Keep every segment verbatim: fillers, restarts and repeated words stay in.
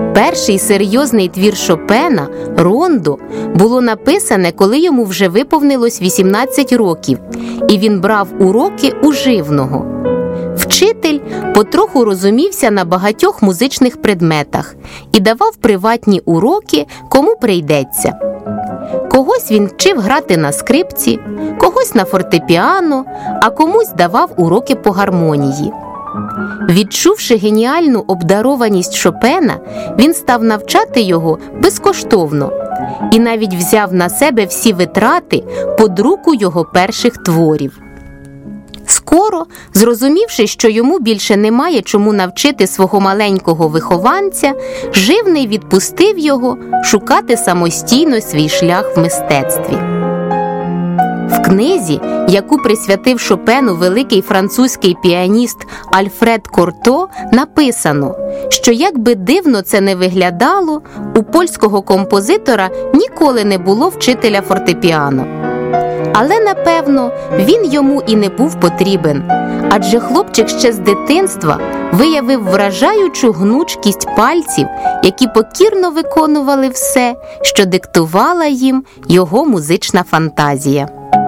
Перший серйозний твір Шопена «Рондо» було написане, коли йому вже виповнилось вісімнадцять років, і він брав уроки у живного. Вчитель потроху розумівся на багатьох музичних предметах і давав приватні уроки, кому прийдеться. Когось він вчив грати на скрипці, когось на фортепіано, а комусь давав уроки по гармонії. Відчувши геніальну обдарованість Шопена, він став навчати його безкоштовно і навіть взяв на себе всі витрати по друку його перших творів. Скоро, зрозумівши, що йому більше немає чому навчити свого маленького вихованця, живний відпустив його шукати самостійно свій шлях в мистецтві. В книзі, яку присвятив Шопену великий французький піаніст Альфред Корто, написано, що як би дивно це не виглядало, у польського композитора ніколи не було вчителя фортепіано. Але, напевно, він йому і не був потрібен, адже хлопчик ще з дитинства виявив вражаючу гнучкість пальців, які покірно виконували все, що диктувала їм його музична фантазія.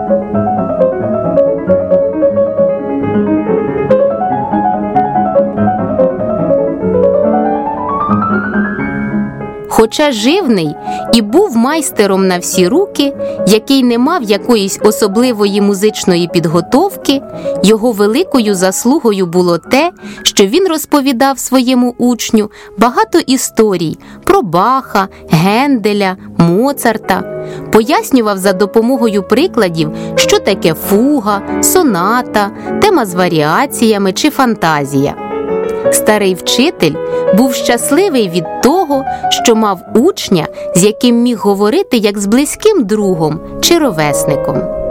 Хоча Живний і був майстером на всі руки, який не мав якоїсь особливої музичної підготовки, його великою заслугою було те, що він розповідав своєму учню багато історій про Баха, Генделя, Моцарта, пояснював за допомогою прикладів, що таке фуга, соната, тема з варіаціями чи фантазія. Старий вчитель був щасливий від того, що мав учня, з яким міг говорити як з близьким другом чи ровесником.